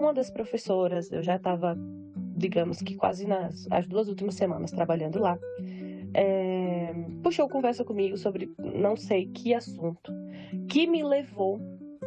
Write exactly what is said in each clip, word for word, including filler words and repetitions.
uma das professoras, eu já estava, digamos que quase nas as duas últimas semanas trabalhando lá, é, puxou conversa comigo sobre não sei que assunto, que me levou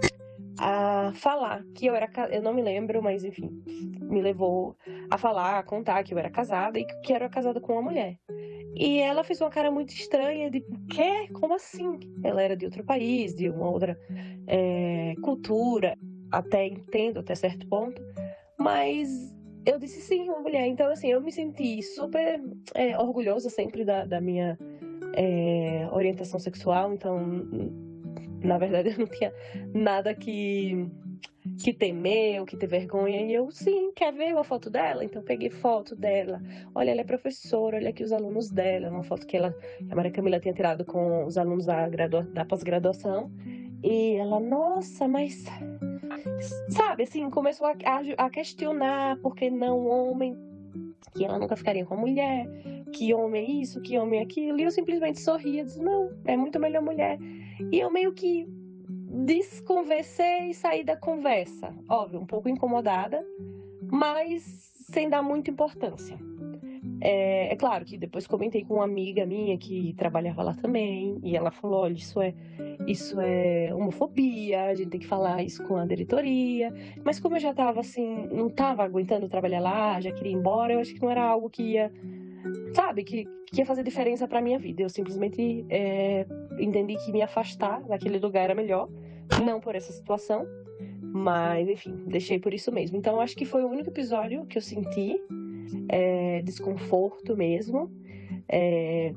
a falar que eu era, eu não me lembro, mas enfim, me levou a falar, a contar que eu era casada e que era casada com uma mulher. E ela fez uma cara muito estranha de, quê? Como assim? Ela era de outro país, de uma outra é, cultura, até entendo até certo ponto, mas eu disse sim, uma mulher. Então, assim, eu me senti super é, orgulhosa sempre da, da minha é, orientação sexual, então, na verdade, eu não tinha nada que... que temer ou que ter vergonha, e eu, sim, quer ver uma foto dela? Então peguei foto dela, olha, ela é professora, olha aqui os alunos dela, uma foto que, ela, que a Maria Camila tinha tirado com os alunos da, gradua, da pós-graduação, e ela, nossa, mas, sabe, assim, começou a, a, a questionar, por que não homem, que ela nunca ficaria com a mulher, que homem é isso, que homem é aquilo, e eu simplesmente sorria, disse, não, é muito melhor mulher, e eu meio que desconversei e saí da conversa. Óbvio, um pouco incomodada, mas sem dar muita importância. É, é claro que depois comentei com uma amiga minha que trabalhava lá também, e ela falou, olha, isso é, isso é homofobia, a gente tem que falar isso com a diretoria. Mas como eu já estava assim, não estava aguentando trabalhar lá, já queria ir embora, eu acho que não era algo que ia, sabe, que, que ia fazer diferença para minha vida. Eu simplesmente é, entendi que me afastar daquele lugar era melhor, não por essa situação, mas enfim, deixei por isso mesmo. Então acho que foi o único episódio que eu senti é, desconforto mesmo, é,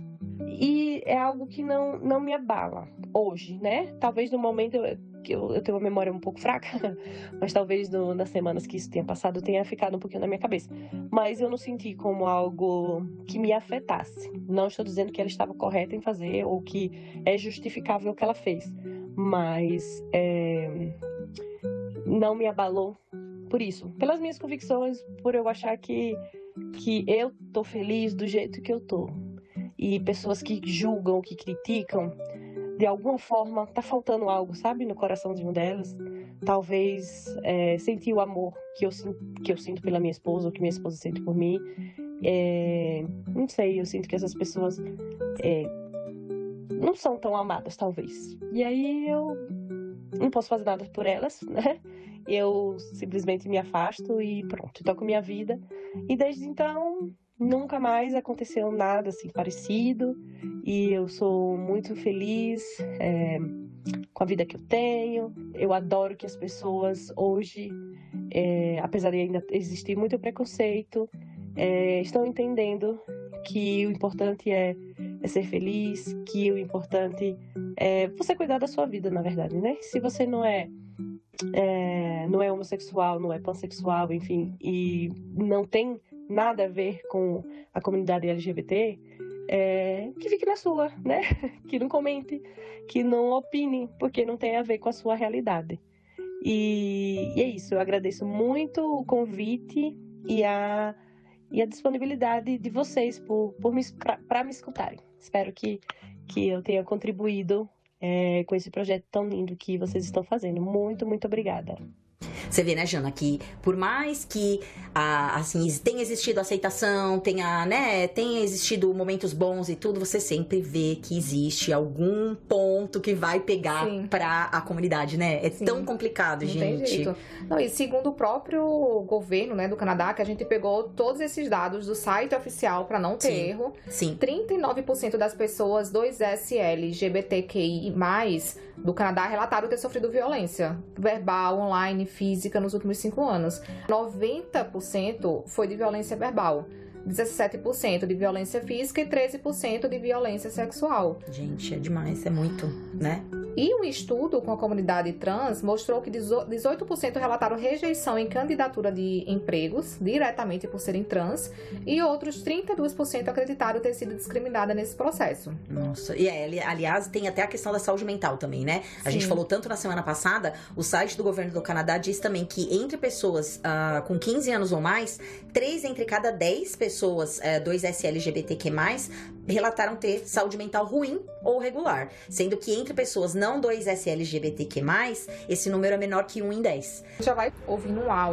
e é algo que não, não me abala hoje, né? Talvez no momento eu, que eu, eu tenho uma memória um pouco fraca, mas talvez no, nas semanas que isso tenha passado tenha ficado um pouquinho na minha cabeça. Mas eu não senti como algo que me afetasse. Não estou dizendo que ela estava correta em fazer ou que é justificável o que ela fez, mas é, não me abalou por isso, pelas minhas convicções, por eu achar que, que eu tô feliz do jeito que eu tô. E pessoas que julgam, que criticam, de alguma forma tá faltando algo, sabe, no coraçãozinho delas. Talvez é, sentir o amor que eu, que eu sinto pela minha esposa, ou que minha esposa sente por mim. É, não sei, eu sinto que essas pessoas é, não são tão amadas, talvez. E aí eu não posso fazer nada por elas, né? Eu simplesmente me afasto e pronto, toco minha vida. E desde então, nunca mais aconteceu nada assim parecido. E eu sou muito feliz é, com a vida que eu tenho. Eu adoro que as pessoas hoje, é, apesar de ainda existir muito preconceito, é, estão entendendo que o importante é, é ser feliz, que o importante é você cuidar da sua vida, na verdade, né? Se você não é, é não é homossexual, não é pansexual, enfim, e não tem nada a ver com a comunidade L G B T, é, que fique na sua, né? Que não comente, que não opine, porque não tem a ver com a sua realidade. E, e é isso, eu agradeço muito o convite e a, e a disponibilidade de vocês por, por me, para me escutarem. Espero que, que eu tenha contribuído é, com esse projeto tão lindo que vocês estão fazendo. Muito, muito obrigada. Você vê, né, Jana, que por mais que ah, assim, tenha existido aceitação, tenha, né, tenha existido momentos bons e tudo, você sempre vê que existe algum ponto que vai pegar Sim. pra a comunidade, né? É Sim. tão complicado, Não gente. Tem jeito. Não, e segundo o próprio governo, né, do Canadá, que a gente pegou todos esses dados do site oficial para não ter Sim. erro, Sim. trinta e nove por cento das pessoas dois S L G B T Q I mais, do Canadá relataram ter sofrido violência verbal, online, física nos últimos cinco anos. noventa por cento foi de violência verbal, dezessete por cento de violência física e treze por cento de violência sexual. Gente, é demais, é muito, né? E um estudo com a comunidade trans mostrou que dezoito por cento relataram rejeição em candidatura de empregos, diretamente por serem trans, e outros trinta e dois por cento acreditaram ter sido discriminada nesse processo. Nossa, e é, aliás, tem até a questão da saúde mental também, né? A Sim. gente falou tanto na semana passada, o site do governo do Canadá diz também que entre pessoas uh, com quinze anos ou mais, três entre cada dez pessoas uh, dois S L G B T Q mais, relataram ter saúde mental ruim ou regular, sendo que entre pessoas não dois S L G B T Q mais, esse número é menor que um em dez. Já vai ouvindo um áudio.